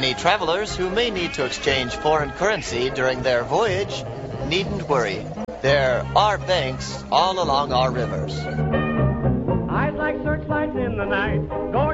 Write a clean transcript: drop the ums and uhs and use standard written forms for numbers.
Any travelers who may need to exchange foreign currency during their voyage needn't worry. There are banks all along our rivers. I'd like searchlights in the night.